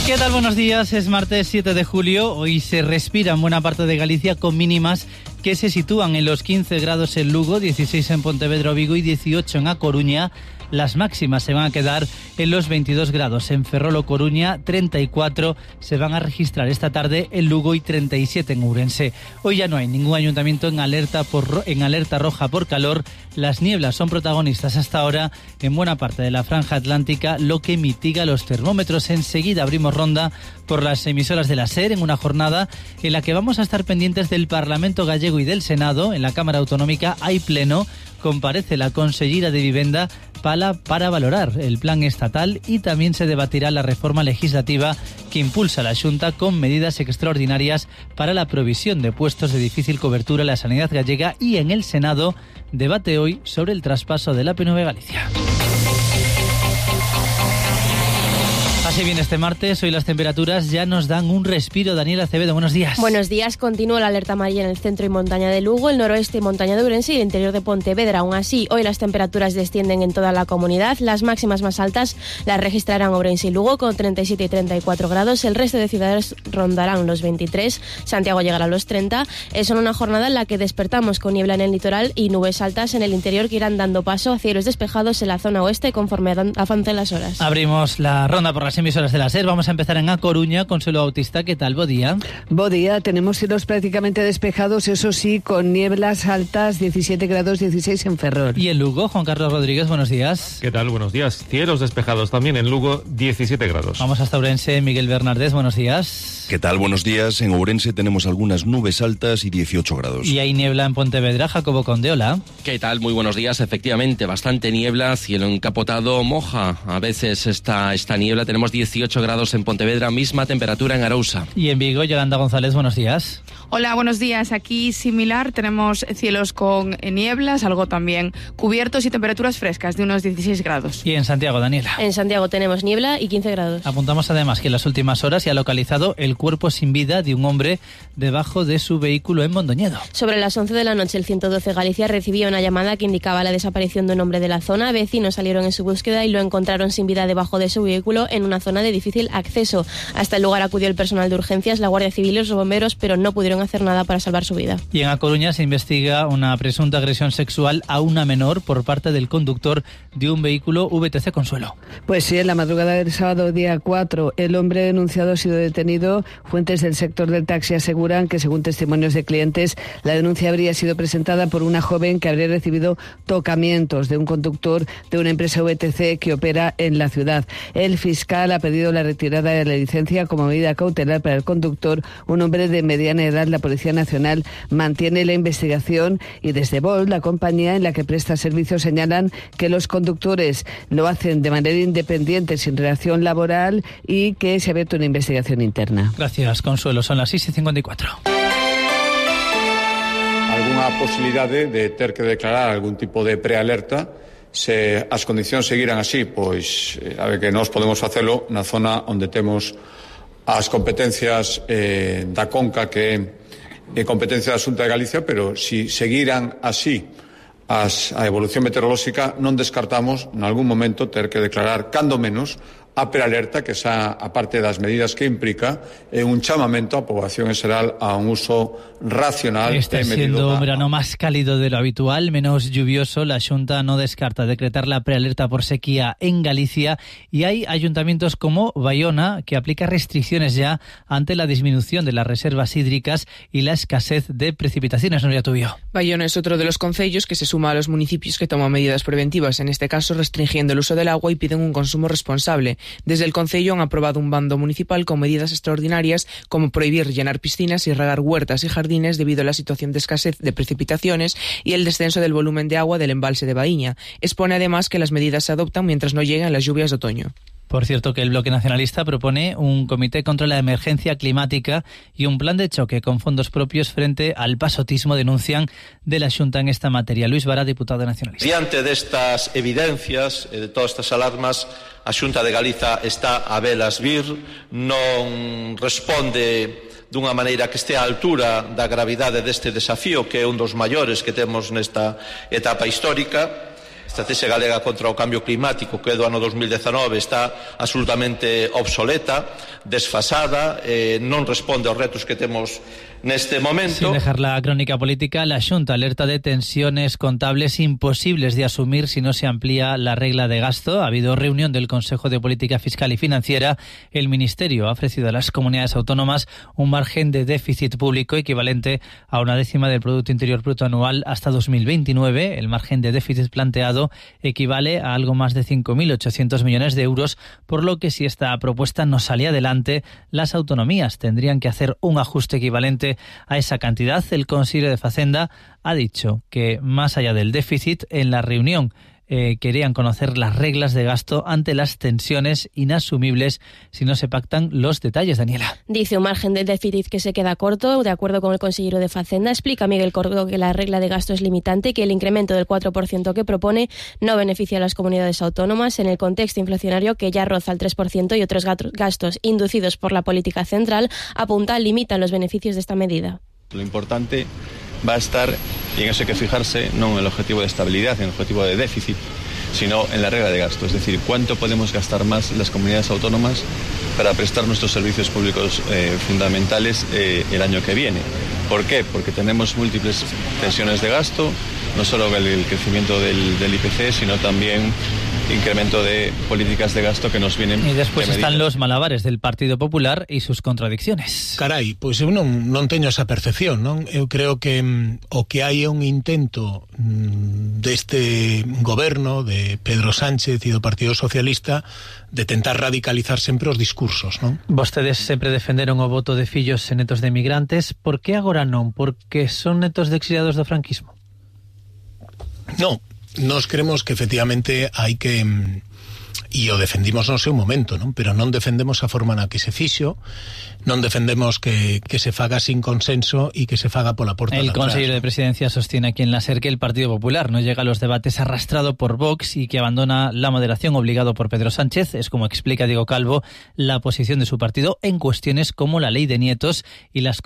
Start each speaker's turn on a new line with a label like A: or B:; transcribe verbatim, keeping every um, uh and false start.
A: ¿Qué tal? Buenos días, es martes siete de julio. Hoy se respira en buena parte de Galicia con mínimas que se sitúan en los quince grados en Lugo, dieciséis en Pontevedra o Vigo y dieciocho en A Coruña. Las máximas se van a quedar en los veintidós grados en Ferrol o Coruña, treinta y cuatro se van a registrar esta tarde en Lugo y treinta y siete en Ourense. Hoy ya no hay ningún ayuntamiento en alerta, por, en alerta roja por calor. Las nieblas son protagonistas hasta ahora en buena parte de la franja atlántica, lo que mitiga los termómetros. Enseguida abrimos ronda por las emisoras de la SER en una jornada en la que vamos a estar pendientes del Parlamento gallego y del Senado. En la Cámara Autonómica hay pleno. Comparece la consellera de Vivenda para, para valorar el plan estatal y también se debatirá la reforma legislativa que impulsa la Xunta con medidas extraordinarias para la provisión de puestos de difícil cobertura en la sanidad gallega. Y en el Senado debate hoy sobre el traspaso de la P N V Galicia. Así bien este martes, hoy las temperaturas ya nos dan un respiro. Daniela Acevedo, buenos días.
B: Buenos días, continúa la alerta amarilla en el centro y montaña de Lugo, el noroeste y montaña de Ourense y el interior de Pontevedra. Aún así, hoy las temperaturas descienden en toda la comunidad. Las máximas más altas las registrarán Ourense y Lugo con treinta y siete y treinta y cuatro grados. El resto de ciudades rondarán los veintitrés. Santiago llegará a los treinta. Es una jornada en la que despertamos con niebla en el litoral y nubes altas en el interior que irán dando paso a cielos despejados en la zona oeste conforme avancen las horas.
A: Abrimos la ronda por las emisoras de la SER. Vamos a empezar en A Coruña. Consuelo Bautista, ¿qué tal? Bo día.
C: Bo día. Tenemos cielos prácticamente despejados, eso sí, con nieblas altas, diecisiete grados, dieciséis en Ferrol.
A: Y en Lugo, Juan Carlos Rodríguez, buenos días.
D: ¿Qué tal? Buenos días. Cielos despejados también en Lugo, diecisiete grados.
A: Vamos hasta Ourense. Miguel Bernardés, buenos días.
E: ¿Qué tal? Buenos días. En Ourense tenemos algunas nubes altas y dieciocho grados.
A: Y hay niebla en Pontevedra. Jacobo Conde, hola.
F: ¿Qué tal? Muy buenos días. Efectivamente, bastante niebla, cielo encapotado, moja. A veces esta, esta niebla. Tenemos dieciocho grados en Pontevedra, misma temperatura en Arousa.
A: Y en Vigo, Yolanda González, buenos días.
G: Hola, buenos días. Aquí similar, tenemos cielos con nieblas, algo también cubiertos y temperaturas frescas de unos dieciséis grados.
A: Y en Santiago, Daniela.
B: En Santiago tenemos niebla y quince grados.
A: Apuntamos además que en las últimas horas se ha localizado el cuerpo sin vida de un hombre debajo de su vehículo en Mondoñedo.
B: Sobre las once de la noche, el ciento doce Galicia recibía una llamada que indicaba la desaparición de un hombre de la zona. Vecinos salieron en su búsqueda y lo encontraron sin vida debajo de su vehículo en una zona de difícil acceso. Hasta el lugar acudió el personal de urgencias, la Guardia Civil y los bomberos, pero no pudieron hacer nada para salvar su vida.
A: Y en A Coruña se investiga una presunta agresión sexual a una menor por parte del conductor de un vehículo V T C Consuelo.
C: Pues sí, en la madrugada del sábado día cuatro, el hombre denunciado ha sido detenido. Fuentes del sector del taxi aseguran que, según testimonios de clientes, la denuncia habría sido presentada por una joven que habría recibido tocamientos de un conductor de una empresa V T C que opera en la ciudad. El fiscal ha pedido la retirada de la licencia como medida cautelar para el conductor, un hombre de mediana edad. La Policía Nacional mantiene la investigación y desde Volt, la compañía en la que presta servicios, señalan que los conductores lo hacen de manera independiente, sin relación laboral, y que se ha abierto una investigación interna.
A: Gracias, Consuelo. Son las seis y cincuenta y cuatro.
H: Alguna posibilidade de ter que declarar algún tipo de prealerta se as condicións seguiran así, pois a ver que nós podemos facelo na zona onde temos as competencias eh, da Conca, que é competencia da Xunta de Galicia, pero si seguiran así as, a evolución meteorolóxica, non descartamos en algún momento ter que declarar, cando menos, a prealerta, que xa, aparte das medidas que implica, é un chamamento á poboación en xeral a un uso racional.
A: Está siendo un verano más cálido de lo habitual, menos lluvioso. La Xunta no descarta decretar la prealerta por sequía en Galicia y hay ayuntamientos como Baiona que aplica restricciones ya ante la disminución de las reservas hídricas y la escasez de precipitaciones. Nuria Tubio.
I: Baiona es otro de los concellos que se suma a los municipios que toman medidas preventivas, en este caso restringiendo el uso del agua y piden un consumo responsable. Desde el concello han aprobado un bando municipal con medidas extraordinarias como prohibir llenar piscinas y regar huertas y jardines debido a la situación de escasez de precipitaciones y el descenso del volumen de agua del embalse de Baíña. Expone además que las medidas se adoptan mientras no lleguen las lluvias de otoño.
A: Por cierto, que el Bloque Nacionalista propone un comité contra la emergencia climática y un plan de choque con fondos propios frente al pasotismo, denuncian, de la Xunta en esta materia. Luis Vara, diputado nacionalista.
J: Diante destas evidencias e de todas estas alarmas, a Xunta de Galiza está a velas vir, non responde dunha maneira que este á altura da gravidade deste desafío, que é un dos maiores que temos nesta etapa histórica. A estrategia galega contra o cambio climático, que é do ano dos mil dezanove, está absolutamente obsoleta, desfasada, eh, non responde aos retos que temos neste momento.
A: Sin dejar la crónica política, la Xunta alerta de tensiones contables imposibles de asumir si no se amplía la regla de gasto. Ha habido reunión del Consejo de Política Fiscal y Financiera. El Ministerio ha ofrecido a las comunidades autónomas un margen de déficit público equivalente a una décima del Producto Interior Bruto anual hasta dos mil veintinueve. El margen de déficit planteado equivale a algo más de cinco mil ochocientos millones de euros, por lo que si esta propuesta no sale adelante, las autonomías tendrían que hacer un ajuste equivalente a esa cantidad. El consejero de Facenda ha dicho que, más allá del déficit, en la reunión eh, querían conocer las reglas de gasto ante las tensiones inasumibles si no se pactan los detalles. Daniela.
B: Dice un margen de déficit que se queda corto. De acuerdo con el consejero de Facenda, explica Miguel Cordo que la regla de gasto es limitante y que el incremento del cuatro por ciento que propone no beneficia a las comunidades autónomas en el contexto inflacionario que ya roza el tres por ciento y otros gastos inducidos por la política central, apunta, limitan los beneficios de esta medida.
K: Lo importante va a estar, y en eso hay que fijarse, no en el objetivo de estabilidad, en el objetivo de déficit, sino en la regla de gasto, es decir, cuánto podemos gastar más las comunidades autónomas para prestar nuestros servicios públicos eh, fundamentales eh, el año que viene. ¿Por qué? Porque tenemos múltiples tensiones de gasto, no solo el, el crecimiento del, del I P C, sino también incremento de políticas de gasto que nos vienen.
A: Y después de están los malabares del Partido Popular y sus contradicciones.
L: Carai, pois eu non, non teño esa percepción, non? Eu creo que mm, o que hai é un intento mm, deste goberno de Pedro Sánchez e do Partido Socialista de tentar radicalizar sempre os discursos, non?
A: Vostedes sempre defenderon o voto de fillos e netos de migrantes. Por que agora non? Porque son netos de exiliados do franquismo?
L: Non. Nos creemos que efectivamente hai que, e o defendimos no seu momento, non? Pero non defendemos a forma na que se fixo, non defendemos que, que se faga sin consenso e que se faga pola porta de
A: atrás. El consejero de Presidencia sostiene aquí en la SER que el Partido Popular no llega a los debates arrastrado por Vox y que abandona la moderación obligado por Pedro Sánchez. Es como explica Diego Calvo la posición de su partido en cuestiones como la ley de nietos y las